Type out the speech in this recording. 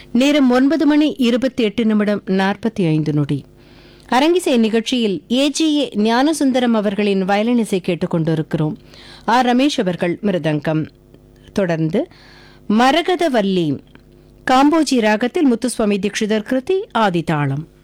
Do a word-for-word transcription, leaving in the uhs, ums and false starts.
நேரம் ஒன்பது மணி இருபத்தி எட்டு நிமிடம் நாற்பத்தி ஐந்து நொடி. அரங்கிசை நிகழ்ச்சியில் ஏஜிஏ ஞானசுந்தரம் அவர்களின் வயலின் இசை கேட்டுக் கொண்டிருக்கிறோம். ஆர் ரமேஷ் அவர்கள் மிருதங்கம். தொடர்ந்து மரகதவல்லி காம்போஜி ராகத்தில் முத்துசுவாமி தீட்சிதர் கிருதி ஆதிதாளம்.